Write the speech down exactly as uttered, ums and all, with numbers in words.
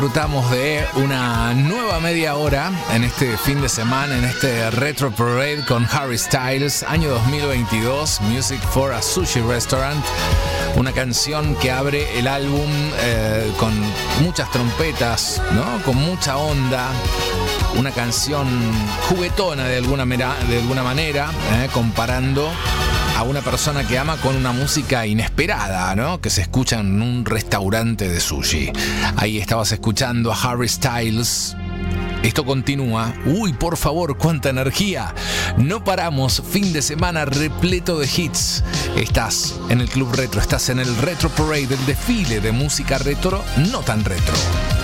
Disfrutamos de una nueva media hora en este fin de semana, en este Retro Parade con Harry Styles, año dos mil veintidós, Music for a Sushi Restaurant. Una canción que abre el álbum eh, con muchas trompetas, ¿no? Con mucha onda. Una canción juguetona de alguna, mera, de alguna manera, eh, comparando a una persona que ama con una música inesperada, ¿no? Que se escucha en un restaurante de sushi. Ahí estabas escuchando a Harry Styles. Esto continúa. Uy, por favor, cuánta energía. No paramos, fin de semana repleto de hits. Estás en el Club Retro, estás en el Retro Parade, el desfile de música retro, no tan retro.